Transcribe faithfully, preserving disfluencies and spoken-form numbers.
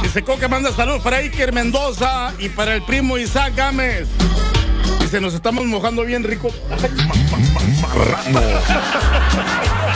Dice Coca, manda saludos para Iker Mendoza y para el primo Isaac Gámez. Dice, nos estamos mojando bien rico. Marrano.